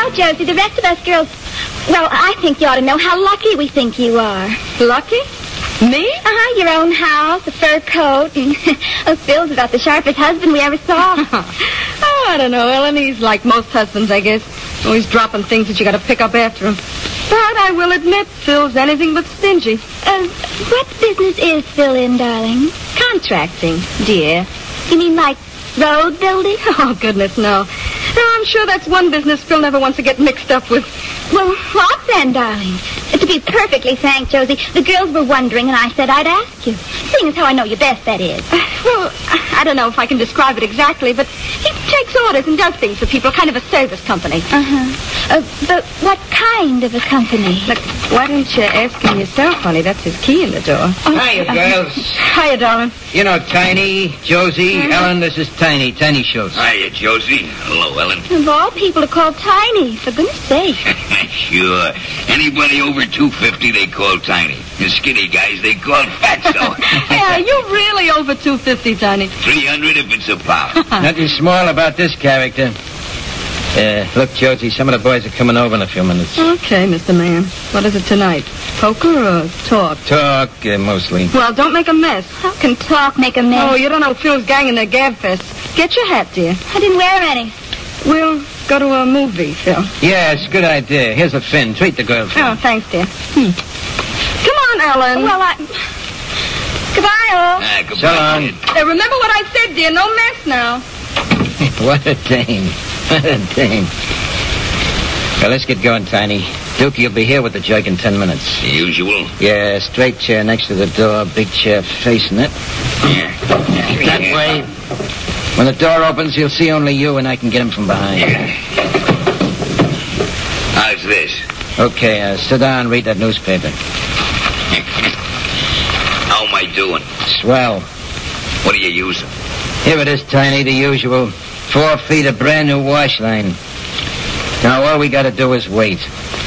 Now, Josie, the rest of us girls, well, I think you ought to know how lucky we think you are. Lucky? Me? Your own house, a fur coat, and Phil's about the sharpest husband we ever saw. Oh, I don't know, Ellen. He's like most husbands, I guess. Always dropping things that you got to pick up after him. But I will admit, Phil's anything but stingy. What business is Phil in, darling? Contracting, dear. You mean like road building? Oh, goodness, no. No, I'm sure that's one business Phil never wants to get mixed up with. Well, what then, darling? To be perfectly frank, Josie, the girls were wondering, and I said I'd ask you. Seeing as how I know you best, that is. Well, I don't know if I can describe it exactly, but he takes orders and does things for people, kind of a service company. But what kind of a company? Look, why don't you ask him yourself, honey? That's his key in the door. Hiya, girls. Hiya, darling. You know Tiny, Josie, Ellen, this is Tiny Schultz. Hiya, Josie. Hello, Ellen. Of all people to call Tiny, for goodness sake. Sure. Anybody over 250, they call Tiny. And skinny guys, they call Fatso. Yeah, you're really over 250, Tiny. 300 if it's a pound. Nothing small about this character. Look, Josie, some of the boys are coming over in a few minutes. Okay, Mr. Man. What is it tonight? Poker or talk? Talk, mostly. Well, don't make a mess. How can talk make a mess? Oh, you don't know Phil's gang in their gabfest. Get your hat, dear. I didn't wear any. We'll go to a movie, Phil. Yeah, it's a good idea. Here's a fin. Treat the girl. Oh, thanks, dear. Come on, Ellen. Well, goodbye, all. Goodbye. So long. Remember what I said, dear. No mess now. What a dame. What a dame. Well, let's get going, Tiny. Duke, you'll be here with the jug in 10 minutes. The usual? Yeah, straight chair next to the door, big chair facing it. Yeah. That way. When the door opens, he'll see only you, and I can get him from behind. How's this? Okay, sit down and read that newspaper. How am I doing? Swell. What are you using? Here it is, Tiny, the usual. 4 feet of brand new wash line. Now, all we got to do is wait.